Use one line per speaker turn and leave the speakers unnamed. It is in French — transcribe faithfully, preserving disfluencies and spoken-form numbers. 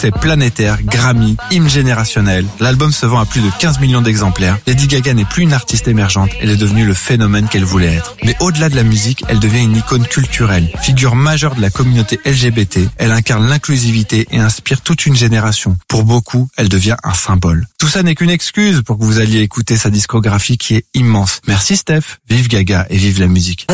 succès planétaire, Grammy, hymne générationnel. L'album se vend à plus de quinze millions d'exemplaires. Lady Gaga n'est plus une artiste émergente, elle est devenue le phénomène qu'elle voulait être. Mais au-delà de la musique, elle devient une icône culturelle, figure majeure de la communauté L G B T. Elle incarne l'inclusivité et inspire toute une génération. Pour beaucoup, elle devient un symbole. Tout ça n'est qu'une excuse pour que vous alliez écouter sa discographie qui est immense. Merci Steph, vive Gaga et vive la musique.